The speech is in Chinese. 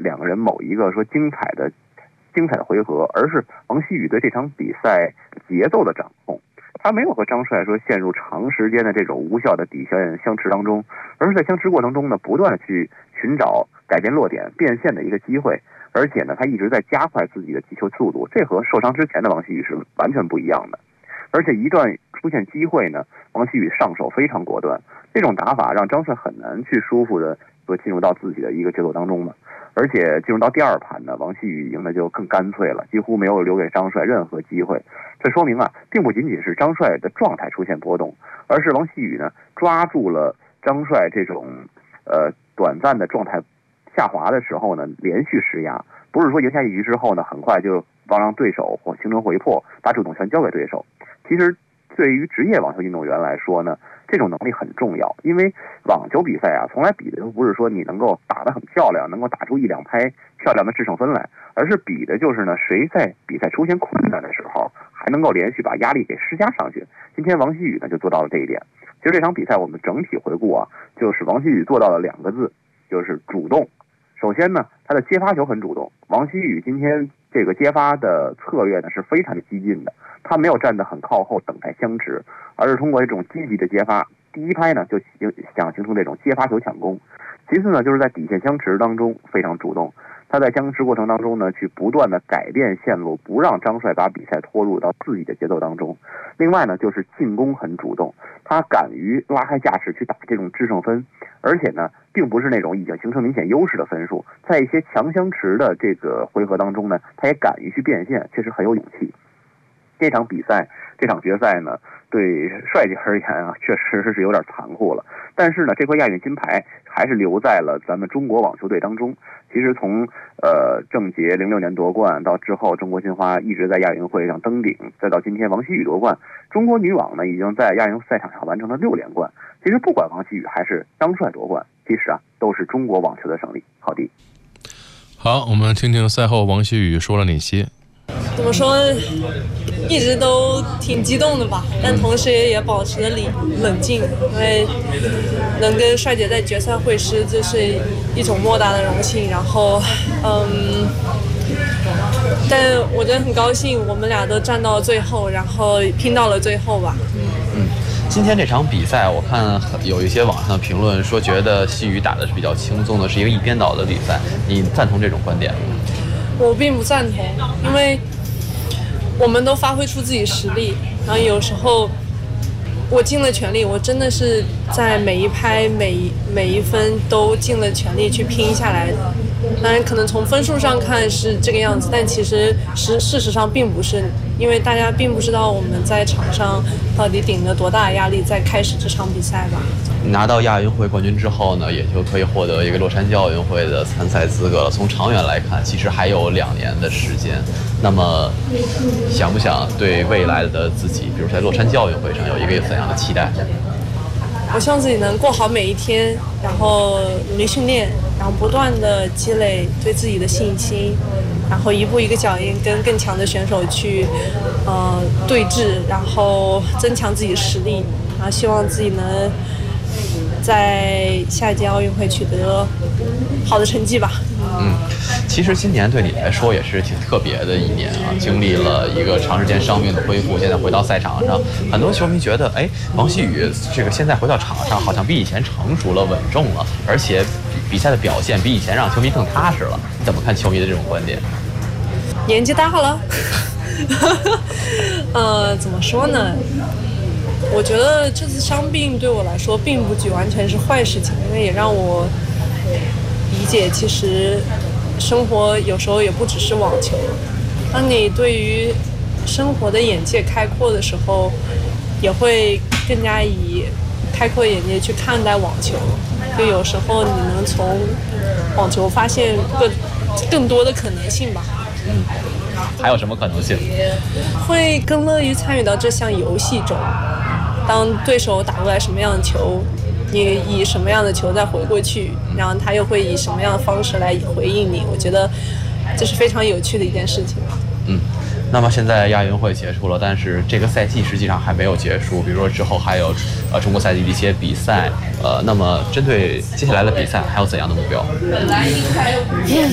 两个人某一个说精彩的回合，而是王希雨对这场比赛节奏的掌控。他没有和张帅说陷入长时间的这种无效的底线相持当中，而是在相持过程中呢，不断的去寻找改变落点、变现的一个机会。而且呢，他一直在加快自己的击球速度，这和受伤之前的王希雨是完全不一样的。而且一旦出现机会呢，王希雨上手非常果断，这种打法让张帅很难去舒服的进入到自己的一个节奏当中嘛。而且进入到第二盘呢，王希雨赢的就更干脆了，几乎没有留给张帅任何机会。这说明啊，并不仅仅是张帅的状态出现波动，而是王希雨呢抓住了张帅这种短暂的状态下滑的时候呢，连续施压，不是说赢下一局之后呢，很快就让对手或形成回破，把主动权交给对手。其实对于职业网球运动员来说呢，这种能力很重要，因为网球比赛啊，从来比的都不是说你能够打得很漂亮，能够打出一两拍漂亮的制胜分来，而是比的就是呢，谁在比赛出现困难的时候，还能够连续把压力给施加上去。今天王希雨呢就做到了这一点。其实这场比赛我们整体回顾啊，就是王希雨做到了2个字，就是主动。首先呢，他的接发球很主动。王希雨今天这个接发的策略呢是非常激进的，他没有站得很靠后等待相持，而是通过这种积极的接发，第一拍呢就想形成这种接发球抢攻。其次呢，就是在底线相持当中非常主动，他在相持过程当中呢，去不断的改变线路，不让张帅把比赛拖入到自己的节奏当中。另外呢，就是进攻很主动，他敢于拉开架势去打这种制胜分，而且呢，并不是那种已经形成明显优势的分数，在一些强相持的这个回合当中呢，他也敢于去变现，确实很有勇气。这场比赛，这场决赛呢，对帅姐而言啊，确实是有点残酷了。但是呢，这块亚运金牌还是留在了咱们中国网球队当中。其实从郑洁06年夺冠到之后中国申花一直在亚运会上登顶，再到今天王希雨夺冠，中国女网呢已经在亚运赛场上完成了6连冠。其实不管王希雨还是张帅夺冠，其实啊都是中国网球的胜利。好的， 好，我们听听赛后王希雨说了哪些。 怎么说，一直都挺激动的吧，但同时也保持着冷静，因为能跟帅姐在决赛会师，这是一种莫大的荣幸。然后，但我觉得很高兴，我们俩都站到最后，然后拼到了最后吧。 今天这场比赛，我看有一些网上的评论说，觉得希雨打的是比较轻松的，是一个一边倒的比赛。你赞同这种观点吗？ 我并不赞同，因为我们都发挥出自己实力，然后有时候我尽了全力，我真的是在每一拍每一分都尽了全力去拼下来的。当然可能从分数上看是这个样子，但其实事实上并不是，因为大家并不知道我们在场上到底顶了多大压力在开始这场比赛吧。 拿到亚运会冠军之后呢，也就可以获得一个洛杉矶奥运会的参赛资格了。从长远来看，其实还有2年的时间。那么想不想对未来的自己，比如在洛杉矶奥运会上有一个怎样的期待？ 我希望自己能过好每一天，然后努力训练，然后不断的积累对自己的信心，然后一步一个脚印跟更强的选手去对峙，然后增强自己的实力，然后希望自己能在下一届奥运会取得好的成绩吧。 其实今年对你来说也是挺特别的一年啊，经历了一个长时间伤病的恢复，现在回到赛场上，很多球迷觉得，王希雨这个现在回到场上，好像比以前成熟了、稳重了，而且比赛的表现比以前让球迷更踏实了。你怎么看球迷的这种观点？ 年纪大了，怎么说呢？我觉得这次伤病对我来说并不完全是坏事情，因为也让我理解，其实生活有时候也不只是网球。当你对于生活的眼界开阔的时候，也会更加以开阔眼界去看待网球。就有时候你能从网球发现更多的可能性吧。 还有什么可能性？ 会更乐于参与到这项游戏中。当对手打过来什么样的球，你以什么样的球再回过去，然后他又会以什么样的方式来回应你，我觉得这是非常有趣的一件事情。 那么现在亚运会结束了，但是这个赛季实际上还没有结束，比如说之后还有中国赛季的一些比赛，那么针对接下来的比赛还有怎样的目标？